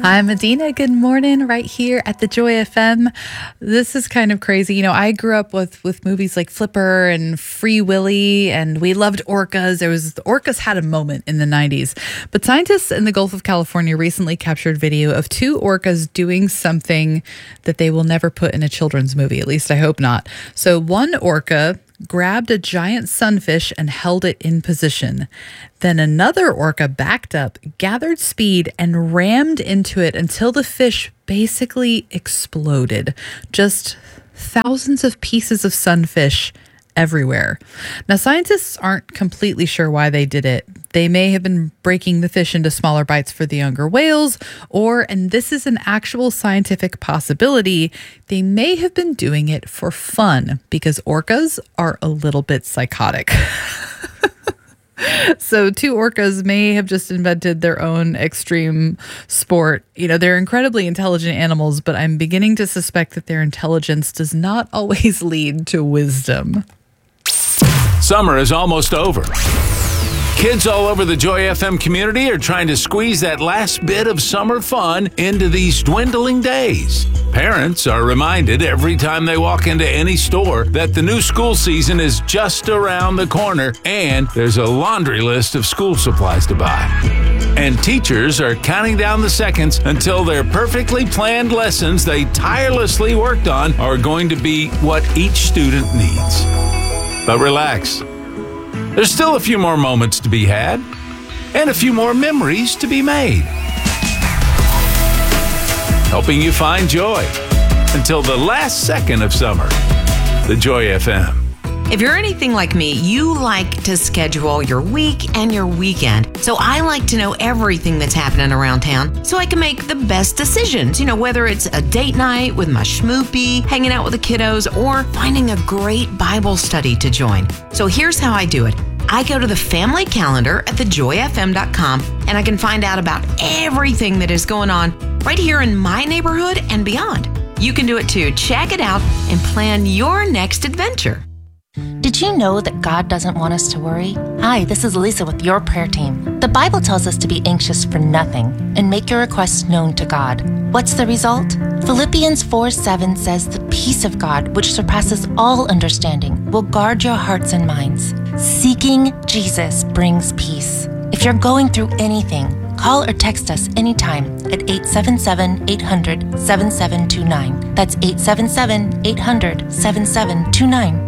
I'm Medina. Good morning, right here at the Joy FM. This is kind of crazy. I grew up with movies like Flipper and Free Willy, and we loved orcas. The orcas had a moment in the 90s. But scientists in the Gulf of California recently captured video of two orcas doing something that they will never put in a children's movie. At least I hope not. So one orca grabbed a giant sunfish and held it in position. Then another orca backed up, gathered speed, and rammed into it until the fish basically exploded. Just thousands of pieces of sunfish everywhere. Now, scientists aren't completely sure why they did it. They may have been breaking the fish into smaller bites for the younger whales, or, and this is an actual scientific possibility, they may have been doing it for fun because orcas are a little bit psychotic. So two orcas may have just invented their own extreme sport. They're incredibly intelligent animals, but I'm beginning to suspect that their intelligence does not always lead to wisdom. Summer is almost over. Kids all over the Joy FM community are trying to squeeze that last bit of summer fun into these dwindling days. Parents are reminded every time they walk into any store that the new school season is just around the corner and there's a laundry list of school supplies to buy. And teachers are counting down the seconds until their perfectly planned lessons they tirelessly worked on are going to be what each student needs. But relax. There's still a few more moments to be had and a few more memories to be made. Helping you find joy until the last second of summer. The Joy FM. If you're anything like me, you like to schedule your week and your weekend. So I like to know everything that's happening around town so I can make the best decisions. Whether it's a date night with my schmoopy, hanging out with the kiddos, or finding a great Bible study to join. So here's how I do it. I go to the family calendar at thejoyfm.com and I can find out about everything that is going on right here in my neighborhood and beyond. You can do it too. Check it out and plan your next adventure. Did you know that God doesn't want us to worry? Hi, this is Lisa with your prayer team. The Bible tells us to be anxious for nothing and make your requests known to God. What's the result? Philippians 4:7 says the peace of God, which surpasses all understanding, will guard your hearts and minds. Seeking Jesus brings peace. If you're going through anything, call or text us anytime at 877-800-7729. That's 877-800-7729.